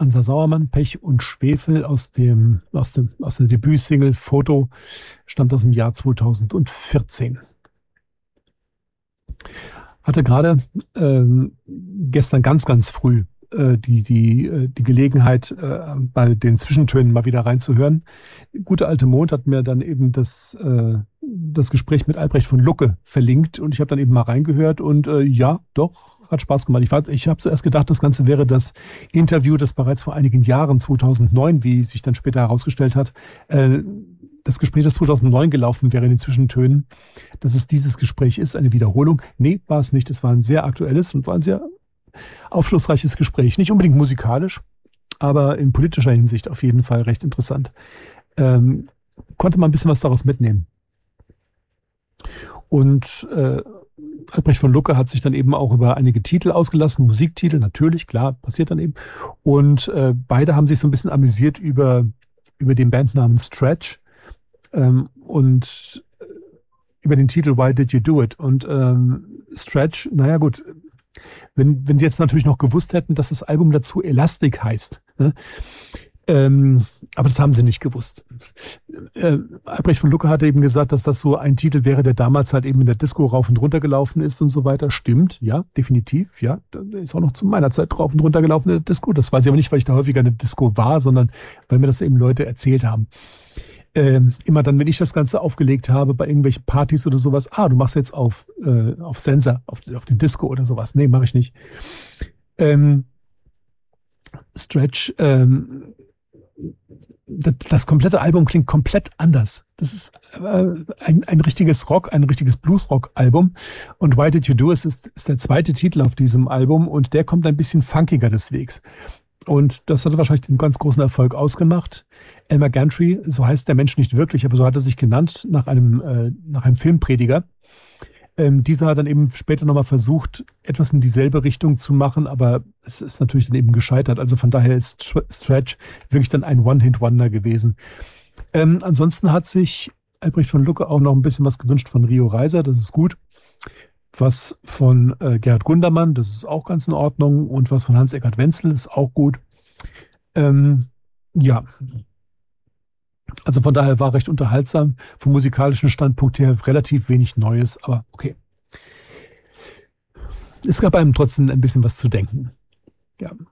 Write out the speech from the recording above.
Ansa Sauermann, Pech und Schwefel aus der Debütsingle Foto, stammt aus dem Jahr 2014. Hatte gerade gestern ganz, ganz früh die Gelegenheit, bei den Zwischentönen mal wieder reinzuhören. Gute alte Mond hat mir dann eben das Gespräch mit Albrecht von Lucke verlinkt und ich habe dann eben mal reingehört und ja, doch, hat Spaß gemacht. Ich habe zuerst gedacht, das Ganze wäre das Interview, das bereits vor einigen Jahren, 2009, wie sich dann später herausgestellt hat, das Gespräch, das 2009 gelaufen wäre in den Zwischentönen, dass es dieses Gespräch ist, eine Wiederholung. Nee, war es nicht. Es war ein sehr aktuelles und war ein sehr aufschlussreiches Gespräch. Nicht unbedingt musikalisch, aber in politischer Hinsicht auf jeden Fall recht interessant. Konnte man ein bisschen was daraus mitnehmen. Und Albrecht von Lucke hat sich dann eben auch über einige Titel ausgelassen, Musiktitel, natürlich, klar, passiert dann eben. Und beide haben sich so ein bisschen amüsiert über den Bandnamen Stretch und über den Titel Why Did You Do It? Und Stretch, naja gut, wenn sie jetzt natürlich noch gewusst hätten, dass das Album dazu Elastic heißt, ne? Aber das haben sie nicht gewusst. Albrecht von Lucke hatte eben gesagt, dass das so ein Titel wäre, der damals halt eben in der Disco rauf und runter gelaufen ist und so weiter. Stimmt, ja, definitiv, ja. Der ist auch noch zu meiner Zeit rauf und runter gelaufen in der Disco. Das weiß ich aber nicht, weil ich da häufiger in der Disco war, sondern weil mir das eben Leute erzählt haben. Immer dann, wenn ich das Ganze aufgelegt habe bei irgendwelchen Partys oder sowas, du machst jetzt auf Sensor, auf die Disco oder sowas. Nee, mache ich nicht. Stretch, das komplette Album klingt komplett anders. Das ist ein richtiges ein richtiges Blues-Rock-Album. Und Why Did You Do It ist der zweite Titel auf diesem Album und der kommt ein bisschen funkiger des Wegs. Und das hat wahrscheinlich den ganz großen Erfolg ausgemacht. Elmer Gantry, so heißt der Mensch nicht wirklich, aber so hat er sich genannt, nach einem Filmprediger. Dieser hat dann eben später nochmal versucht, etwas in dieselbe Richtung zu machen, aber es ist natürlich dann eben gescheitert. Also von daher ist Stretch wirklich dann ein One-Hit-Wonder gewesen. Ansonsten hat sich Albrecht von Lucke auch noch ein bisschen was gewünscht von Rio Reiser, das ist gut. Was von Gerhard Gundermann, das ist auch ganz in Ordnung. Und was von Hans-Eckart Wenzel ist auch gut. Ja, also von daher war recht unterhaltsam. Vom musikalischen Standpunkt her relativ wenig Neues, aber okay. Es gab einem trotzdem ein bisschen was zu denken. Ja.